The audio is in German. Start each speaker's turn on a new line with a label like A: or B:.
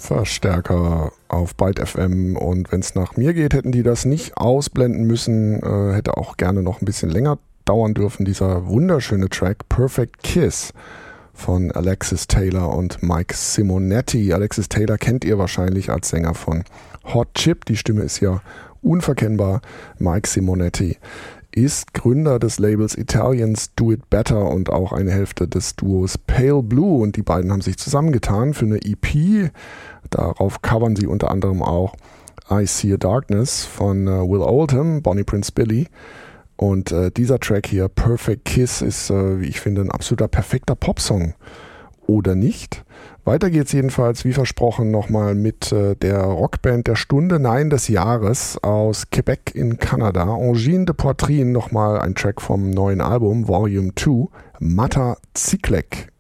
A: Verstärker auf Byte FM, und wenn es nach mir geht, hätten die das nicht ausblenden müssen, hätte auch gerne noch ein bisschen länger dauern dürfen. Dieser wunderschöne Track Perfect Kiss von Alexis Taylor und Mike Simonetti. Alexis Taylor kennt ihr wahrscheinlich als Sänger von Hot Chip, die Stimme ist ja unverkennbar. Mike Simonetti ist Gründer des Labels Italians Do It Better und auch eine Hälfte des Duos Pale Blue, und die beiden haben sich zusammengetan für eine EP. Darauf covern sie unter anderem auch I See a Darkness von Will Oldham, Bonnie Prince Billy, und dieser Track hier, Perfect Kiss, ist, wie ich finde, ein absoluter perfekter Popsong. Oder nicht? Weiter geht's jedenfalls, wie versprochen, nochmal mit der Rockband der Stunde, nein, des Jahres, aus Quebec in Kanada. Angine de Poitrine, nochmal ein Track vom neuen Album, Volume 2, Mata Ciklek.